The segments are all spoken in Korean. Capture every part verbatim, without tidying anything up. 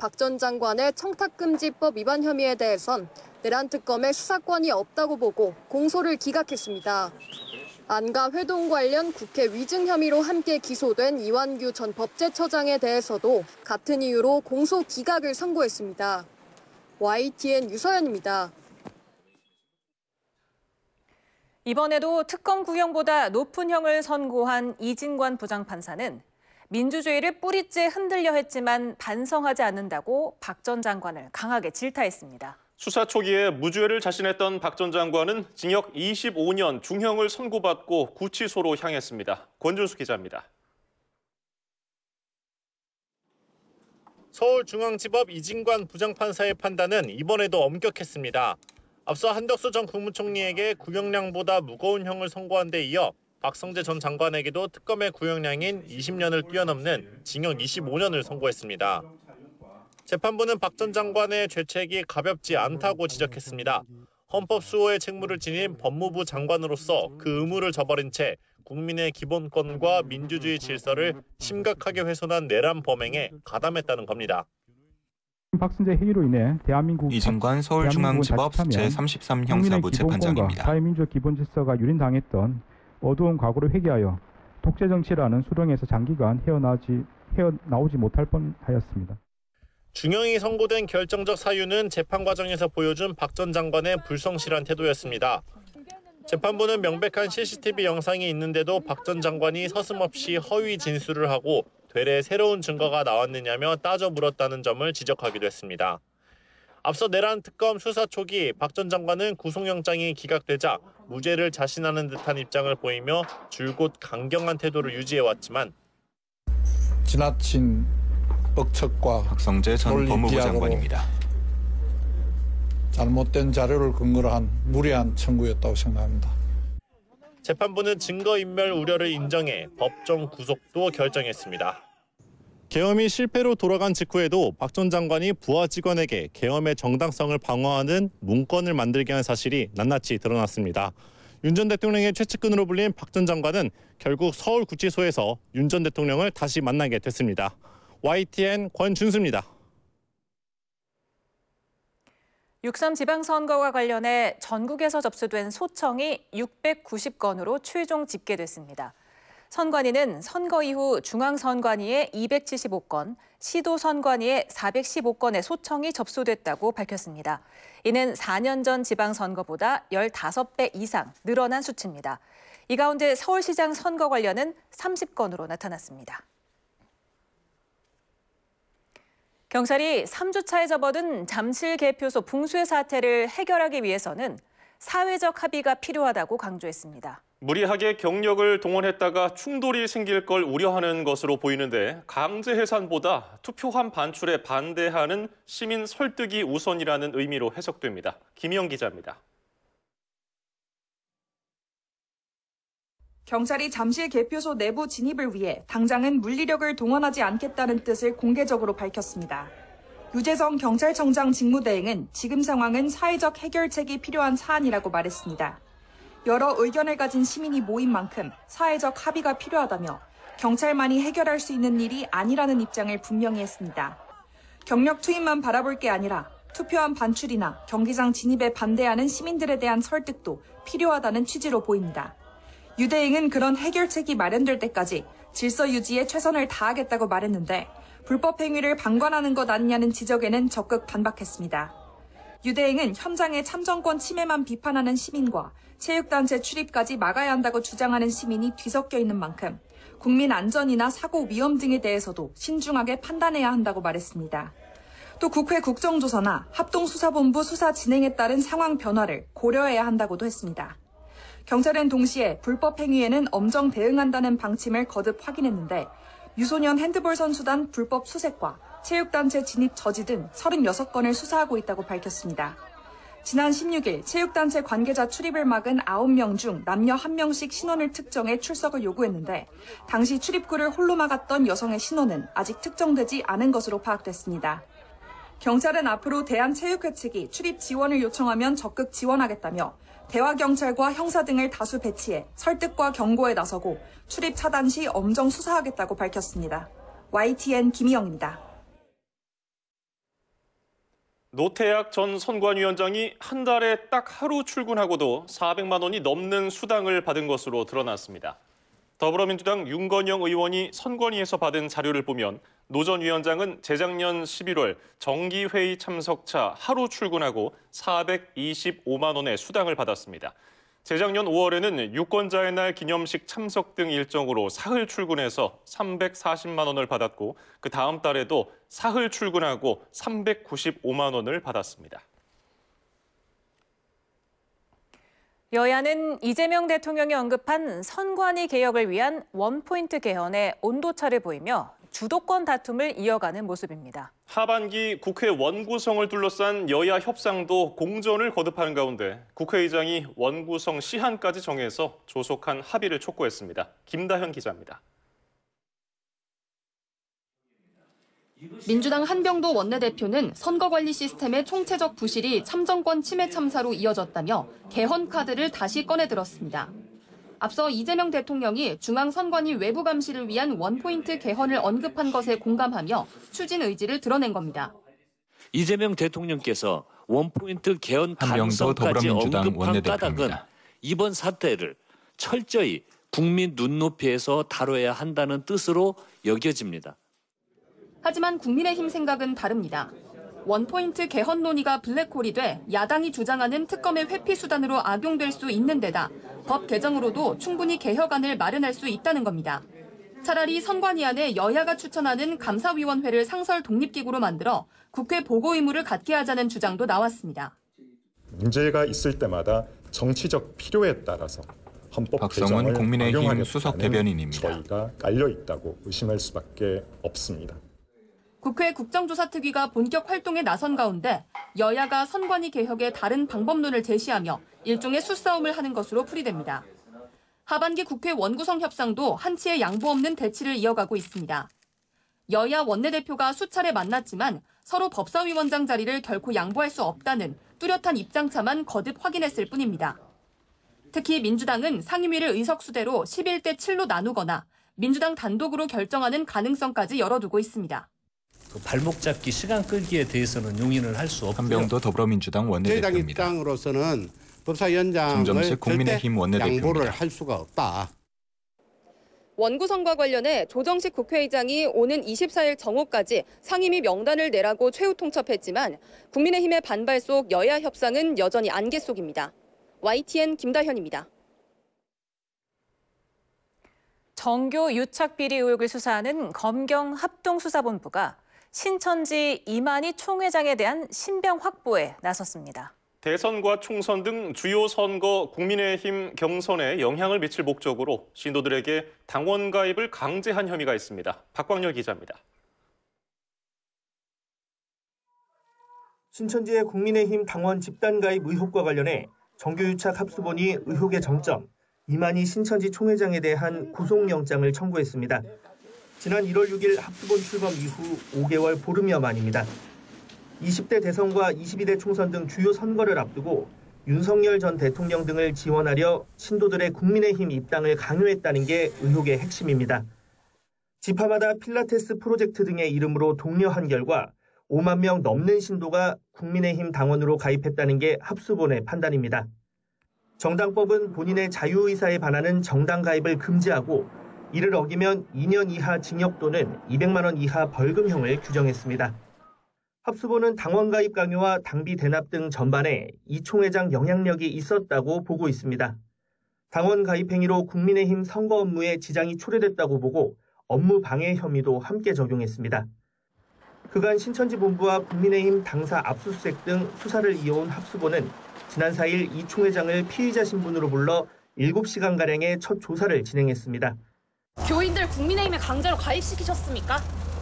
박 전 장관의 청탁금지법 위반 혐의에 대해선 내란 특검에 수사권이 없다고 보고 공소를 기각했습니다. 안가 회동 관련 국회 위증 혐의로 함께 기소된 이완규 전 법제처장에 대해서도 같은 이유로 공소 기각을 선고했습니다. 와이티엔 유서연입니다. 이번에도 특검 구형보다 높은 형을 선고한 이진관 부장판사는 민주주의를 뿌리째 흔들려 했지만 반성하지 않는다고 박 전 장관을 강하게 질타했습니다. 수사 초기에 무죄를 자신했던 박 전 장관은 징역 이십오 년 중형을 선고받고 구치소로 향했습니다. 권준수 기자입니다. 서울중앙지법 이진관 부장판사의 판단은 이번에도 엄격했습니다. 앞서 한덕수 전 국무총리에게 구형량보다 무거운 형을 선고한 데 이어 박성재 전 장관에게도 특검의 구형량인 이십 년을 뛰어넘는 징역 이십오 년을 선고했습니다. 재판부는 박 전 장관의 죄책이 가볍지 않다고 지적했습니다. 헌법 수호의 책무를 지닌 법무부 장관으로서 그 의무를 저버린 채 국민의 기본권과 민주주의 질서를 심각하게 훼손한 내란 범행에 가담했다는 겁니다. 박성재 회의로 인해 대한민국 이진관 서울중앙지법 제삼십삼 형사부재판장입니다. 사회민주적 기본 질서가 유린당했던 어두운 과거를 회개하여 독재 정치라는 수렁에서 장기간 헤어나지, 헤어나오지 못할 뻔하였습니다. 중형이 선고된 결정적 사유는 재판 과정에서 보여준 박 전 장관의 불성실한 태도였습니다. 재판부는 명백한 씨씨티비 영상이 있는데도 박 전 장관이 서슴없이 허위 진술을 하고 되레 새로운 증거가 나왔느냐며 따져 물었다는 점을 지적하기도 했습니다. 앞서 내란 특검 수사 초기 박 전 장관은 구속영장이 기각되자 무죄를 자신하는 듯한 입장을 보이며 줄곧 강경한 태도를 유지해왔지만 지나친 억측과 박성재 전 법무부 장관입니다. 잘못된 자료를 근거로 한 무리한 청구였다고 생각합니다. 재판부는 증거인멸 우려를 인정해 법정 구속도 결정했습니다. 계엄이 실패로 돌아간 직후에도 박 전 장관이 부하 직원에게 계엄의 정당성을 방어하는 문건을 만들게 한 사실이 낱낱이 드러났습니다. 윤 전 대통령의 최측근으로 불린 박 전 장관은 결국 서울구치소에서 윤 전 대통령을 다시 만나게 됐습니다. 와이티엔 권준수입니다. 육 삼 지방선거와 관련해 전국에서 접수된 소청이 육백구십 건으로 최종 집계됐습니다. 선관위는 선거 이후 중앙선관위에 이백칠십오 건, 시도선관위에 사백십오 건의 소청이 접수됐다고 밝혔습니다. 이는 사 년 전 지방선거보다 십오 배 이상 늘어난 수치입니다. 이 가운데 서울시장 선거 관련은 삼십 건으로 나타났습니다. 경찰이 삼 주 차에 접어든 잠실 개표소 붕괴 사태를 해결하기 위해서는 사회적 합의가 필요하다고 강조했습니다. 무리하게 경력을 동원했다가 충돌이 생길 걸 우려하는 것으로 보이는데 강제 해산보다 투표함 반출에 반대하는 시민 설득이 우선이라는 의미로 해석됩니다. 김희영 기자입니다. 경찰이 잠실 개표소 내부 진입을 위해 당장은 물리력을 동원하지 않겠다는 뜻을 공개적으로 밝혔습니다. 유재성 경찰청장 직무대행은 지금 상황은 사회적 해결책이 필요한 사안이라고 말했습니다. 여러 의견을 가진 시민이 모인 만큼 사회적 합의가 필요하다며 경찰만이 해결할 수 있는 일이 아니라는 입장을 분명히 했습니다. 경력 투입만 바라볼 게 아니라 투표함 반출이나 경기장 진입에 반대하는 시민들에 대한 설득도 필요하다는 취지로 보입니다. 유 대행은 그런 해결책이 마련될 때까지 질서 유지에 최선을 다하겠다고 말했는데 불법 행위를 방관하는 것 아니냐는 지적에는 적극 반박했습니다. 유 대행은 현장의 참정권 침해만 비판하는 시민과 체육단체 출입까지 막아야 한다고 주장하는 시민이 뒤섞여 있는 만큼 국민 안전이나 사고 위험 등에 대해서도 신중하게 판단해야 한다고 말했습니다. 또 국회 국정조사나 합동수사본부 수사 진행에 따른 상황 변화를 고려해야 한다고도 했습니다. 경찰은 동시에 불법 행위에는 엄정 대응한다는 방침을 거듭 확인했는데 유소년 핸드볼 선수단 불법 수색과 체육단체 진입 저지 등 서른여섯 건을 수사하고 있다고 밝혔습니다. 지난 십육 일 체육단체 관계자 출입을 막은 아홉 명 중 남녀 한 명씩 신원을 특정해 출석을 요구했는데 당시 출입구를 홀로 막았던 여성의 신원은 아직 특정되지 않은 것으로 파악됐습니다. 경찰은 앞으로 대한체육회 측이 출입 지원을 요청하면 적극 지원하겠다며 대화경찰과 형사 등을 다수 배치해 설득과 경고에 나서고 출입 차단 시 엄정 수사하겠다고 밝혔습니다. 와이티엔 김희영입니다. 노태악 전 선관위원장이 한 달에 딱 하루 출근하고도 사백만 원이 넘는 수당을 받은 것으로 드러났습니다. 더불어민주당 윤건영 의원이 선관위에서 받은 자료를 보면 노 전 위원장은 재작년 십일월 정기회의 참석차 하루 출근하고 사백이십오만 원의 수당을 받았습니다. 재작년 오월에는 유권자의 날 기념식 참석 등 일정으로 사흘 출근해서 삼백사십만 원을 받았고 그 다음 달에도 사흘 출근하고 삼백구십오만 원을 받았습니다. 여야는 이재명 대통령이 언급한 선관위 개혁을 위한 원포인트 개헌에 온도차를 보이며 주도권 다툼을 이어가는 모습입니다. 하반기 국회 원구성을 둘러싼 여야 협상도 공전을 거듭하는 가운데 국회의장이 원구성 시한까지 정해서 조속한 합의를 촉구했습니다. 김다현 기자입니다. 민주당 한병도 원내대표는 선거관리 시스템의 총체적 부실이 참정권 침해 참사로 이어졌다며 개헌 카드를 다시 꺼내들었습니다. 앞서 이재명 대통령이 중앙선관위 외부 감시를 위한 원포인트 개헌을 언급한 것에 공감하며 추진 의지를 드러낸 겁니다. 이재명 대통령께서 원포인트 개헌 한병도 가능성까지 더불어민주당 언급한 까닭은 원내대표입니다. 이번 사태를 철저히 국민 눈높이에서 다뤄야 한다는 뜻으로 여겨집니다. 하지만 국민의힘 생각은 다릅니다. 원포인트 개헌 논의가 블랙홀이 돼 야당이 주장하는 특검의 회피 수단으로 악용될 수 있는 데다 법 개정으로도 충분히 개혁안을 마련할 수 있다는 겁니다. 차라리 선관위 안에 여야가 추천하는 감사위원회를 상설 독립기구로 만들어 국회 보고 의무를 갖게 하자는 주장도 나왔습니다. 문제가 있을 때마다 정치적 필요에 따라서 헌법 박성원 개정을 국민의힘 수석 대변인입니다. 저희가 깔려 있다고 의심할 수밖에 없습니다. 국회 국정조사특위가 본격 활동에 나선 가운데 여야가 선관위 개혁의 다른 방법론을 제시하며 일종의 수싸움을 하는 것으로 풀이됩니다. 하반기 국회 원구성 협상도 한치의 양보 없는 대치를 이어가고 있습니다. 여야 원내대표가 수차례 만났지만 서로 법사위원장 자리를 결코 양보할 수 없다는 뚜렷한 입장차만 거듭 확인했을 뿐입니다. 특히 민주당은 상임위를 의석수대로 십일 대 칠로 나누거나 민주당 단독으로 결정하는 가능성까지 열어두고 있습니다. 그 발목 잡기, 시간 끌기에 대해서는 용인을 할 수 없고요. 한병도 더불어민주당 원내대표입니다. 저희당 입장으로서는 법사위원장을 정점식 국민의힘 원내대표입니다. 양보를 할 수가 없다. 원구성과 관련해 조정식 국회의장이 오는 이십사일 정오까지 상임위 명단을 내라고 최후 통첩했지만 국민의힘의 반발 속 여야 협상은 여전히 안개 속입니다. 와이티엔 김다현입니다. 정교 유착 비리 의혹을 수사하는 검경 합동수사본부가 신천지 이만희 총회장에 대한 신병 확보에 나섰습니다. 대선과 총선 등 주요 선거 국민의힘 경선에 영향을 미칠 목적으로 신도들에게 당원 가입을 강제한 혐의가 있습니다. 박광열 기자입니다. 신천지의 국민의힘 당원 집단 가입 의혹과 관련해 정교유착 합수본이 의혹의 정점, 이만희 신천지 총회장에 대한 구속영장을 청구했습니다. 지난 일월 육일 합수본 출범 이후 오 개월 보름여 만입니다. 이십 대 대선과 이십이 대 총선 등 주요 선거를 앞두고 윤석열 전 대통령 등을 지원하려 신도들의 국민의힘 입당을 강요했다는 게 의혹의 핵심입니다. 지파마다 필라테스 프로젝트 등의 이름으로 독려한 결과 오만 명 넘는 신도가 국민의힘 당원으로 가입했다는 게 합수본의 판단입니다. 정당법은 본인의 자유의사에 반하는 정당 가입을 금지하고 이를 어기면 이 년 이하 징역 또는 이백만 원 이하 벌금형을 규정했습니다. 합수본은 당원 가입 강요와 당비 대납 등 전반에 이 총회장 영향력이 있었다고 보고 있습니다. 당원 가입 행위로 국민의힘 선거 업무에 지장이 초래됐다고 보고 업무 방해 혐의도 함께 적용했습니다. 그간 신천지 본부와 국민의힘 당사 압수수색 등 수사를 이어온 합수본은 지난 사일 이 총회장을 피의자 신분으로 불러 일곱 시간가량의 첫 조사를 진행했습니다. 교인들 국민의힘에 강제로 가입시키셨습니까?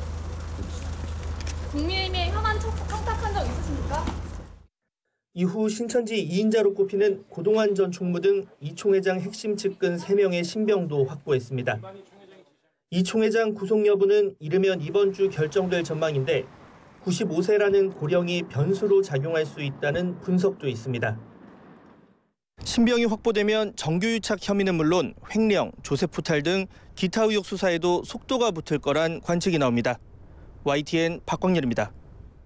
국민의힘에 혐한 청탁한 적 있으십니까? 이후 신천지 이 인자로 꼽히는 고동환 전 총무 등 이 총회장 핵심 측근 세 명의 신병도 확보했습니다. 이 총회장 구속 여부는 이르면 이번 주 결정될 전망인데 구십오 세라는 고령이 변수로 작용할 수 있다는 분석도 있습니다. 신병이 확보되면 정교유착 혐의는 물론 횡령, 조세포탈 등 기타 의혹 수사에도 속도가 붙을 거란 관측이 나옵니다. 와이티엔 박광열입니다.